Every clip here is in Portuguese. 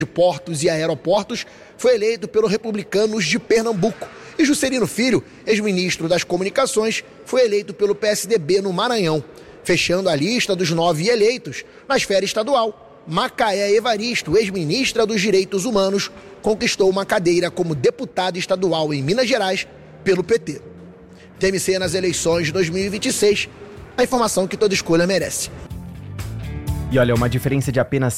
de Portos e Aeroportos, foi eleito pelos Republicanos de Pernambuco. E Juscelino Filho, ex-ministro das Comunicações, foi eleito pelo PSDB no Maranhão. Fechando a lista dos 9 eleitos, na esfera estadual, Macaé Evaristo, ex-ministra dos Direitos Humanos, conquistou uma cadeira como deputada estadual em Minas Gerais pelo PT. TMC nas eleições de 2026, a informação que toda escolha merece. E olha, uma diferença de apenas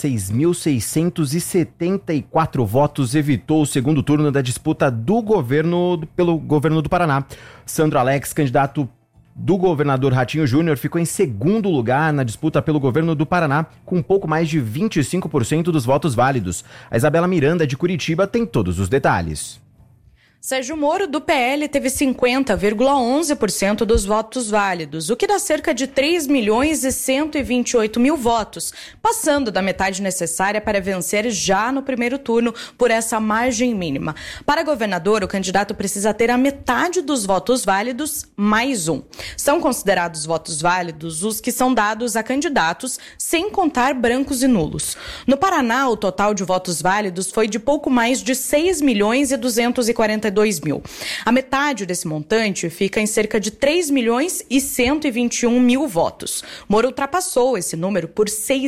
6.674 votos evitou o segundo turno da disputa pelo governo do Paraná. Sandro Alex, candidato do governador Ratinho Júnior, ficou em segundo lugar na disputa pelo governo do Paraná, com um pouco mais de 25% dos votos válidos. A Isabela Miranda, de Curitiba, tem todos os detalhes. Sérgio Moro, do PL, teve 50,11% dos votos válidos, o que dá cerca de 3.128.000 votos, passando da metade necessária para vencer já no primeiro turno por essa margem mínima. Para governador, o candidato precisa ter a metade dos votos válidos mais um. São considerados votos válidos os que são dados a candidatos, sem contar brancos e nulos. No Paraná, o total de votos válidos foi de pouco mais de 6.242.000. A metade desse montante fica em cerca de 3.121.000 votos. Moro ultrapassou esse número por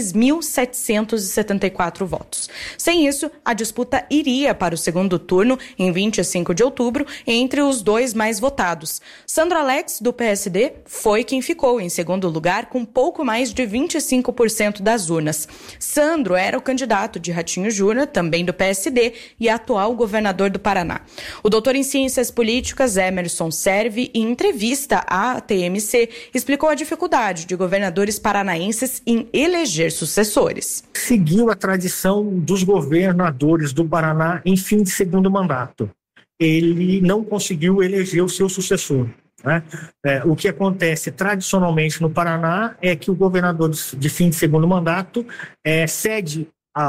6.774 votos. Sem isso, a disputa iria para o segundo turno, em 25 de outubro, entre os dois mais votados. Sandro Alex, do PSD, foi quem ficou em segundo lugar, com pouco mais de 25% das urnas. Sandro era o candidato de Ratinho Júnior, também do PSD, e atual governador do Paraná. O doutor em Ciências Políticas, Emerson Serve, em entrevista à TMC, explicou a dificuldade de governadores paranaenses em eleger sucessores. Seguiu a tradição dos governadores do Paraná em fim de segundo mandato. Ele não conseguiu eleger o seu sucessor. O que acontece tradicionalmente no Paraná é que o governador de fim de segundo mandato cede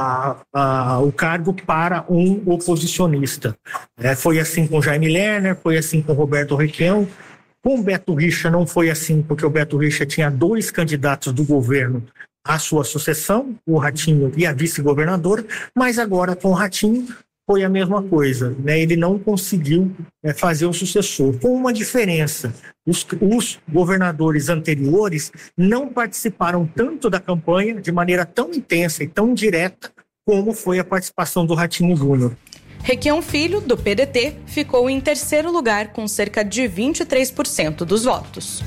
o cargo para um oposicionista. Foi assim com Jaime Lerner, foi assim com Roberto Requião. Com o Beto Richa não foi assim, porque o Beto Richa tinha 2 candidatos do governo à sua sucessão, o Ratinho e a vice-governador, mas agora com o Ratinho foi a mesma coisa, Ele não conseguiu fazer o sucessor, com uma diferença. Os governadores anteriores não participaram tanto da campanha de maneira tão intensa e tão direta como foi a participação do Ratinho Júnior. Requião Filho, do PDT, ficou em terceiro lugar com cerca de 23% dos votos.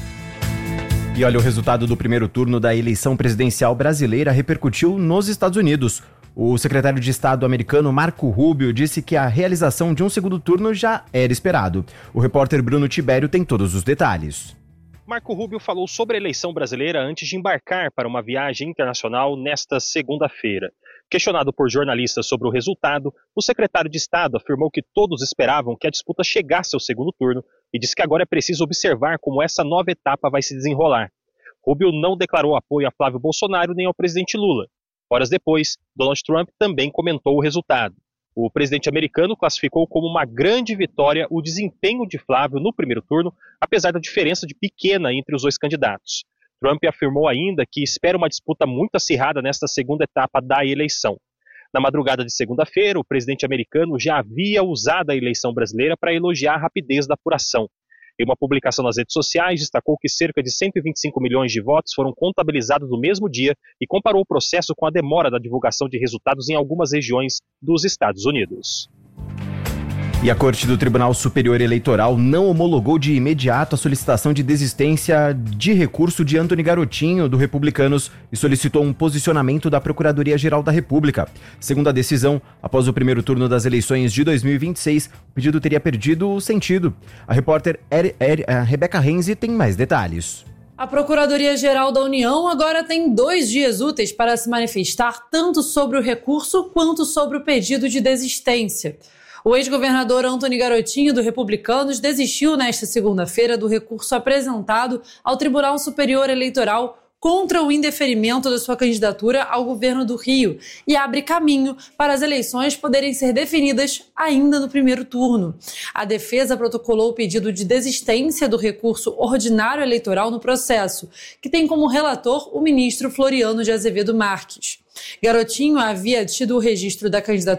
E olha, o resultado do primeiro turno da eleição presidencial brasileira repercutiu nos Estados Unidos. O secretário de Estado americano Marco Rubio disse que a realização de um segundo turno já era esperado. O repórter Bruno Tibério tem todos os detalhes. Marco Rubio falou sobre a eleição brasileira antes de embarcar para uma viagem internacional nesta segunda-feira. Questionado por jornalistas sobre o resultado, o secretário de Estado afirmou que todos esperavam que a disputa chegasse ao segundo turno e disse que agora é preciso observar como essa nova etapa vai se desenrolar. Rubio não declarou apoio a Flávio Bolsonaro nem ao presidente Lula. Horas depois, Donald Trump também comentou o resultado. O presidente americano classificou como uma grande vitória o desempenho de Flávio no primeiro turno, apesar da diferença de pequena entre os dois candidatos. Trump afirmou ainda que espera uma disputa muito acirrada nesta segunda etapa da eleição. Na madrugada de segunda-feira, o presidente americano já havia usado a eleição brasileira para elogiar a rapidez da apuração. Em uma publicação nas redes sociais, destacou que cerca de 125 milhões de votos foram contabilizados no mesmo dia e comparou o processo com a demora da divulgação de resultados em algumas regiões dos Estados Unidos. E a Corte do Tribunal Superior Eleitoral não homologou de imediato a solicitação de desistência de recurso de Antony Garotinho, do Republicanos, e solicitou um posicionamento da Procuradoria-Geral da República. Segundo a decisão, após o primeiro turno das eleições de 2026, o pedido teria perdido o sentido. A repórter Rebeca Renzi tem mais detalhes. A Procuradoria-Geral da União agora tem 2 dias úteis para se manifestar tanto sobre o recurso quanto sobre o pedido de desistência. O ex-governador Antony Garotinho, do Republicanos, desistiu nesta segunda-feira do recurso apresentado ao Tribunal Superior Eleitoral contra o indeferimento da sua candidatura ao governo do Rio e abre caminho para as eleições poderem ser definidas ainda no primeiro turno. A defesa protocolou o pedido de desistência do recurso ordinário eleitoral no processo, que tem como relator o ministro Floriano de Azevedo Marques. Garotinho havia tido o registro da candidatura